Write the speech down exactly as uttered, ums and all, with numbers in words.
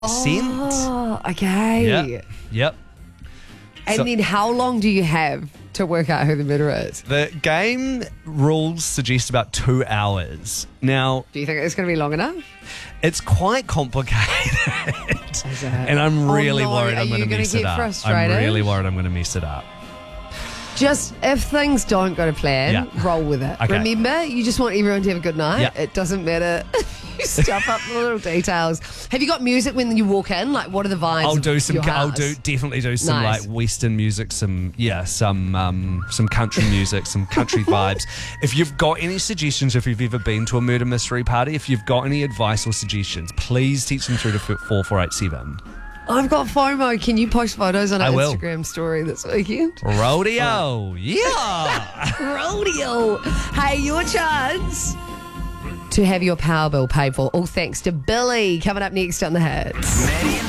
Oh, okay. Yep. Yep. And So- then how long do you have to work out who the murderer is? The game rules suggest about two hours. Now, Do you think it's going to be long enough? it's quite complicated. Is it? And I'm Oh, really no. worried Are I'm you going to gonna mess it get up. frustrated? I'm really worried I'm going to mess it up. Just if things don't go to plan, Yeah. roll with it. Okay. Remember, you just want everyone to have a good night. Yeah. It doesn't matter. You stuff up the little details. Have you got music when you walk in? Like, what are the vibes? I'll of do some. your I'll house? do definitely do some Nice. like Western music, some yeah, some um, some country music, some country vibes. If you've got any suggestions, if you've ever been to a murder mystery party, if you've got any advice or suggestions, please teach them through to four four eight seven. I've got FOMO. Can you post photos on I our will. Instagram story this weekend? Rodeo, yeah. Rodeo. Hey, your chance to have your power bill paid for. All thanks to Billy. Coming up next on The Hits. Maddie and